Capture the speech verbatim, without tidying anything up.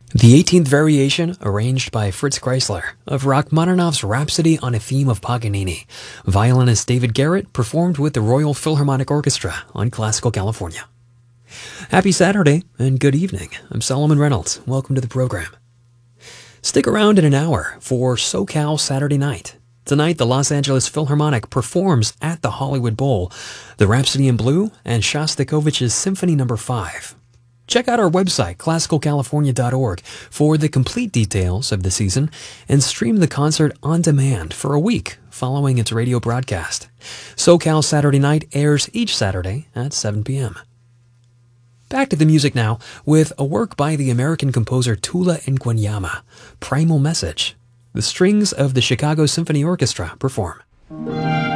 The eighteenth variation, arranged by Fritz Kreisler, of Rachmaninoff's Rhapsody on a Theme of Paganini. Violinist David Garrett performed with the Royal Philharmonic Orchestra on Classical California. Happy Saturday and good evening. I'm Solomon Reynolds. Welcome to the program. Stick around in an hour for SoCal Saturday Night. Tonight, the Los Angeles Philharmonic performs at the Hollywood Bowl the Rhapsody in Blue and Shostakovich's Symphony Number five. Check out our website, classical california dot org, for the complete details of the season and stream the concert on demand for a week following its radio broadcast. SoCal Saturday Night airs each Saturday at seven p.m. Back to the music now with a work by the American composer Tula Nkwenyama, Primal Message. The strings of the Chicago Symphony Orchestra perform.